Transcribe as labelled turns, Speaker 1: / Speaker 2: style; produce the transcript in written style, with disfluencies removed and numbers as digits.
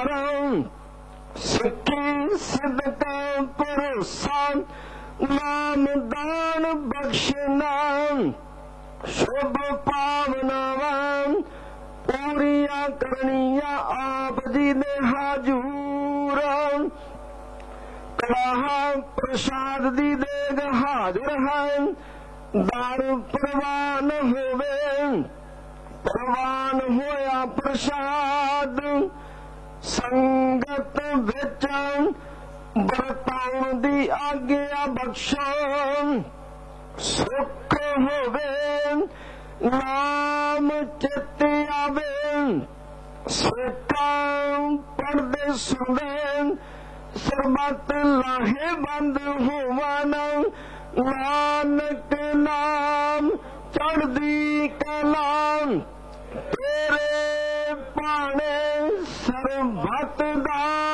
Speaker 1: ਕਰਾਂ ਸਿੱਖੀ ਸਿਦਕਾ ਭਰੋਸਾ ਨਾਮ ਦਾਨ ਬਖਸ਼ਣਾ ਸ਼ੁਭ ਭਾਵਨਾਵਾਂ ਪੂਰੀਆਂ ਕਰਨੀਆਂ ਆਪ ਜੀ ਦੇ ਹਾਜ਼ੂਰ ਕੜਾਹਾ ਪ੍ਰਸਾਦ ਦੀ ਦੇਗ ਹਾਜ਼ਰ ਹੈ ਦਾਰੂ ਪ੍ਰਵਾਨ ਹੋਵੇ ਪ੍ਰਵਾਨ ਹੋਇਆ ਪ੍ਰਸਾਦ ਸੰਗਤ ਵਿੱਚ ਵਰਤਾਉਣ ਦੀ ਆਗਿਆ ਬਖਸ਼ੋ ਸੁਖ ਹੋਵੇ ਨਾਮ ਚਿਤ ਆਵੇ ਸੋਕਾਂ ਪੜਦੇ ਸੁਣਦੇ ਸਰਬਤ ਲਾਹੇ ਬੰਦ ਹੋਵਨ ਨਾਨਕ ਨਾਮ ਚੜ੍ਹਦੀ ਕਲਾ ਤੇਰੇ ਭਾਣੇ ਸਰਬਤ ਦਾ